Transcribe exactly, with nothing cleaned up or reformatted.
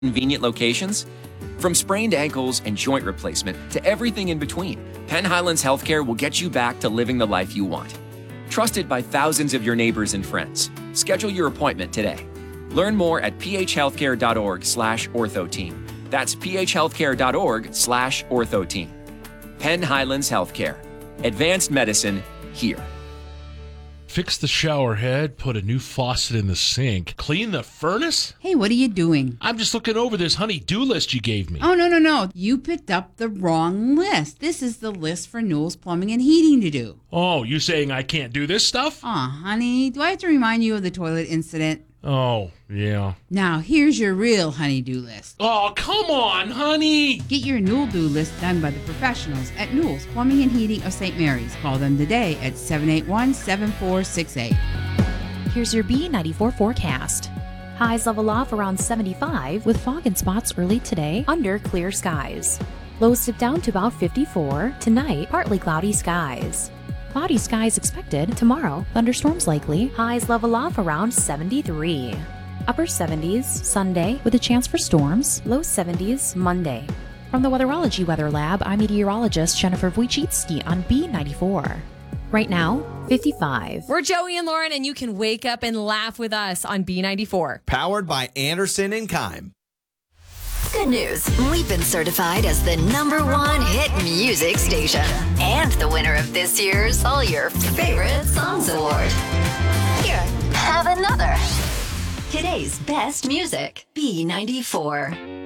convenient locations? From sprained ankles and joint replacement to everything in between, Penn Highlands Healthcare will get you back to living the life you want. Trusted by thousands of your neighbors and friends. Schedule your appointment today. Learn more at phhealthcare.org slash orthoteam. That's phhealthcare.org slash orthoteam. Penn Highlands Healthcare. Advanced medicine here. Fix the shower head, put a new faucet in the sink, clean the furnace? Hey, what are you doing? I'm just looking over this honey-do list you gave me. Oh, no, no, no. You picked up the wrong list. This is the list for Newell's Plumbing and Heating to do. Oh, you saying I can't do this stuff? Aw, honey, do I have to remind you of the toilet incident? Oh, yeah. Now, here's your real honey-do list. Oh, come on, honey! Get your Newell-do list done by the professionals at Newell's Plumbing and Heating of Saint Mary's. Call them today at seven eight one, seven four six eight. Here's your B ninety-four forecast. Highs level off around seventy-five with fog and spots early today under clear skies. Lows dip down to about fifty-four. Tonight, partly cloudy skies. Cloudy skies expected tomorrow. Thunderstorms likely. Highs level off around seventy-three. Upper seventies Sunday with a chance for storms. Low seventies Monday. From the Weatherology Weather Lab, I'm meteorologist Jennifer Wojcicki on B ninety-four. Right now, fifty-five. We're Joey and Lauren, and you can wake up and laugh with us on B ninety-four. Powered by Anderson and Kime. Good news. We've been certified as the number one hit music station and the winner of this year's All Your Favorite Songs Award. Here, have another. Today's best music, B ninety-four.